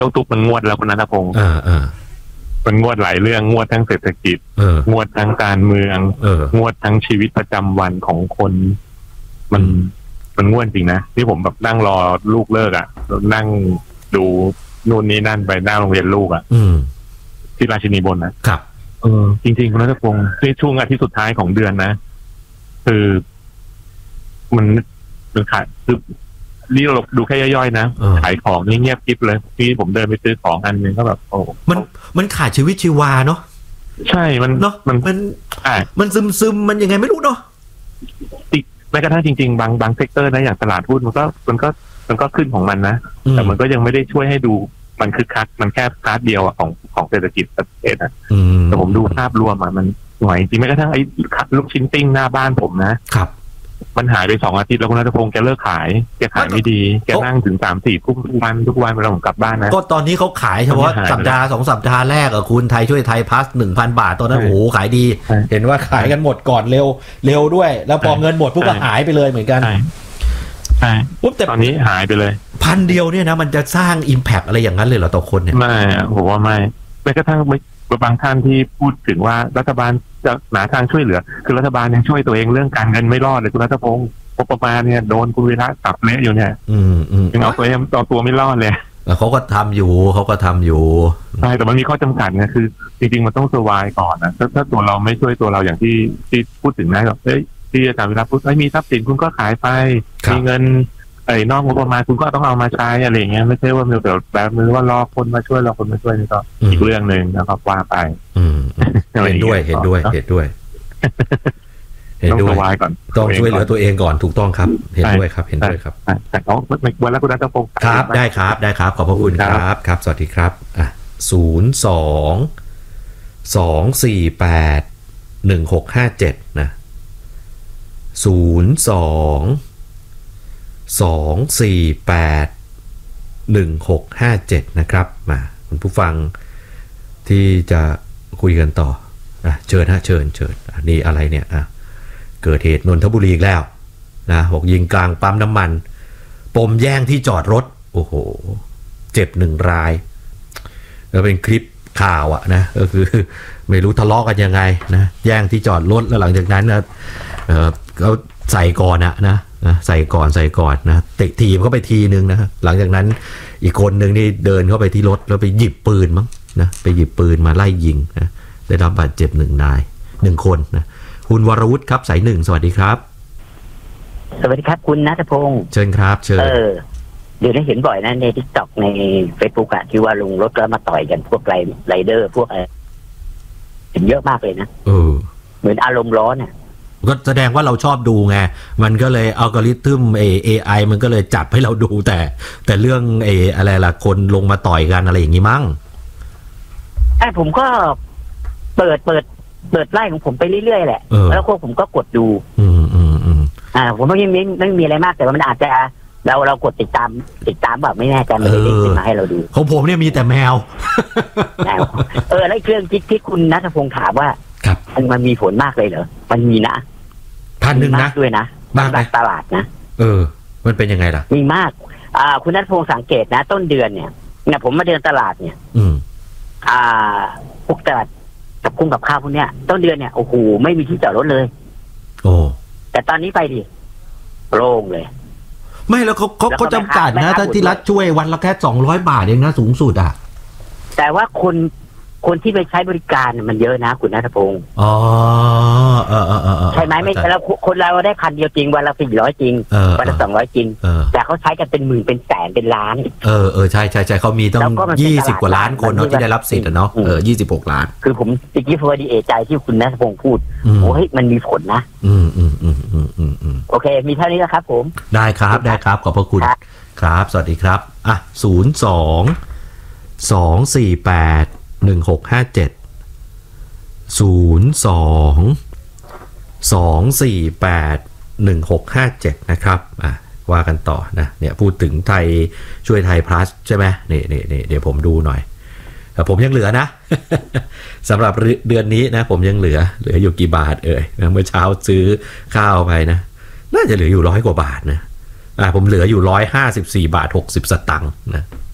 ทุกมันงวดแล้วคุณณัฐพงศ์มันงวดหลายเรื่องงวดทั้งเศรษฐกิจงวดทั้งการเมืองงวดทั้งชีวิตประจำวันของคนมันงวดจริงนะที่ผมแบบนั่งรอลูกเลิกนั่งดูนู่นนี่นั่นไปหน้าโรงเรียนลูกที่ราชินีบนนะครับจริงๆคุณณัฐพงศ์ในช่วงอาทิตย์สุดท้ายของเดือนนะคือมันขายคือนี่เราดูแค่ย่อยๆนะขายของเงียบกิ๊บเลยที่ผมเดินไปซื้อของอันนึงก็แบบโอ้มันขาดชีวิตชีวาเนาะใช่มันเนาะมันซึมมันยังไงไม่รู้เนาะแม้กระทั่งจริงๆบางเซกเตอร์นะอย่างตลาดหุ้นมันก็ขึ้นของมันนะแต่มันก็ยังไม่ได้ช่วยให้ดูมันคือคักมันแค่พาร์ทเดียวของเศรษฐกิจประเทศนะแต่ผมดูภาพรวมมันหน่อยจริงแม้กระทั่งไอ้ลูกชิ้นปิ้งหน้าบ้านผมนะครับมันหายไป2 อาทิตย์แล้วคุณณัฐพงศ์แกเลิกขายแกขายไม่ดีแกนั่งถึง 3-4 ทุ่มทุกวันเวลาผมกลับบ้านนะก็ตอนนี้เขาขายเฉพาะสัปดาห์2 สัปดาห์แรกคุณไทยช่วยไทยพลัส 1,000 บาทตอนนั้นโอ้โหขายดีเห็นว่าขายกันหมดก่อนเร็วด้วยแล้วพอเงินหมดปุ๊บก็หายไปเลยเหมือนกันใช่ปุ๊บแต่ตอนนี้หายไปเลย 1,000 เดียวเนี่ยนะมันจะสร้าง impact อะไรอย่างนั้นเลยเหรอต่อคนเนี่ยไม่ผมว่าไม่แม้กระทั่งบางท่านที่พูดถึงว่ารัฐบาลจะหาทางช่วยเหลือคือรัฐบาลยังช่วยตัวเองเรื่องการเงินไม่รอดเลยคุณณัฐพงศ์ประมาณเนี่ยโดนคุณวีระจับเละอยู่เนี่ยยังเอาตัวไม่รอดเลยเขาก็ทำอยู่ใช่แต่มันมีข้อจำกัดไงคือจริงๆมันต้องเซอร์ไวก่อนนะถ้าตัวเราไม่ช่วยตัวเราอย่างที่พูดถึงนะที่อาจารย์วีระพูดมีทรัพย์สินคุณก็ขายไปมีเงินนอกงบประมาณคุณก็ต้องเอามาใช้อะไรอย่างเงี้ยไม่ใช่ว่ามีแต่แบบมือว่ารอคนมาช่วยนี่ก็อีกเรื่องนึงนะครับว่าไปเห็นด้วยต้องช่วยเหลือตัวเองก่อนถูกต้องครับเห็นด้วยครับแต่เขาวันละคุณณัฐพงศ์ครับได้ครับขอบพระคุณครับสวัสดีครับ02-248-1657นะ02-248-1657นะครับมาคุณผู้ฟังที่จะคุยกันต่อเชิญนี่อะไรเนี่ยเกิดเหตุนนทบุรีอีกแล้วนะบอกยิงกลางปั๊มน้ำมันปมแย่งที่จอดรถโอ้โหเจ็บ1 รายแล้วเป็นคลิปข่าวนะก็คือไม่รู้ทะเลาะกันยังไงนะแย่งที่จอดรถแล้วหลังจากนั้นนะเขาใส่ก่อนนะใส่ก่อนนะเตะทีมเข้าไปทีนึงนะหลังจากนั้นอีกคนนึงนี่เดินเข้าไปที่รถแล้วไปหยิบปืนมั้งนะไปหยิบปืนมาไล่ยิงนะได้รับบาดเจ็บ1 นาย1 คนนะคุณวรวุฒิครับสาย1สวัสดีครับสวัสดีครับคุณณัฐพงศ์เชิญครับเชิญเดี๋ยวได้เห็นบ่อยนะใน TikTok ใน Facebook ที่ว่าลงรถแล้วมาต่อยกันพวกไรเดอร์พวกอะไรเห็นเยอะมากเลยนะเหมือนอารมณ์ร้อนก็แสดงว่าเราชอบดูไงมันก็เลยอัลกอริทึมAI มันก็เลยจับให้เราดูแต่เรื่องอะไรล่ะคนลงมาต่อยกันอะไรอย่างงี้มั้งผมก็เปิดไล่ของผมไปเรื่อยๆแหละแล้วพวกผมก็กดดูผมไม่มีอะไรมากแต่ว่ามันอาจจะเรากดติดตามแบบไม่แน่ใจมันเลยเด้งขึ้นมาให้เราดูของผมเนี่ยมีแต่แมวแล้วเครื่องที่คุณณัฐพงศ์ถามว่ามันมีผลมากเลยเหรอมันมีนะ 1,000นะด้วยนะบ้างตลาดนะมันเป็นยังไงล่ะมีมากคุณณัฐพงศ์สังเกตนะต้นเดือนเนี่ยผมมาเดินตลาดเนี่ยพวกตลาดกับกุ้งกับข้าวพวกเนี้ยต้นเดือนเนี่ยโอ้โหไม่มีที่จอดรถเลยแต่ตอนนี้ไปดิโล่งเลยไม่แล้วเขาจำกัดนะถ้าที่รัฐช่วยวันละแค่200 บาทเองนะสูงสุดแต่ว่าคนที่ไปใช้บริการมันเยอะนะคุณณัฐพงศ์ใช่ไหมไม่แล้วคนเราได้คันเดียวจริงวันละ400จริงวันละ200จริงแต่เขาใช้กันเป็นหมื่นเป็นแสนเป็นล้านใช่เขามีต้อง20 กว่าล้านคนที่ได้รับสิทธิ์เนาะ26 ล้านคือผมตะกี้พอดีใจที่คุณณัฐพงศ์พูดโอ้ยมันมีผลนะโอเคมีเท่านี้แล้วครับผมได้ครับขอบพระคุณครับสวัสดีครับ02-248-1657 02-248-1657นะครับว่ากันต่อนะเนี่ยพูดถึงไทยช่วยไทยพลัสใช่ไหมนี่เดี๋ยวผมดูหน่อยแต่ผมยังเหลือนะ สำหรับเดือนนี้นะผมยังเหลืออยู่กี่บาทเมื่อเช้าซื้อข้าวไปนะน่าจะเหลืออยู่100 กว่าบาทนะผมเหลืออยู่154.60 บาทนะ